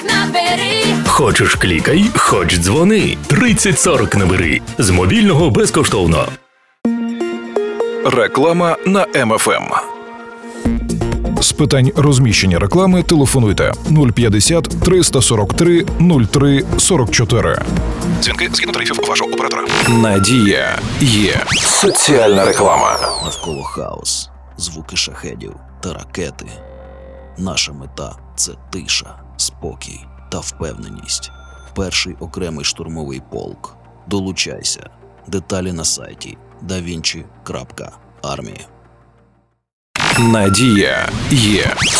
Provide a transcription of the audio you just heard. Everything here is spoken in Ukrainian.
Набери. Хочеш клікай, хоч дзвони. 3040 набери. З мобільного безкоштовно. Реклама на МФМ. З питань розміщення реклами телефонуйте 050 343 03 44. Дзвінки згідно тарифів вашого оператора. Надія є. Соціальна реклама. Навколо хаос, звуки шахедів та ракети. Наша мета – це тиша, спокій та впевненість. Перший окремий штурмовий полк. Долучайся. Деталі на сайті davinci.army. Надія є.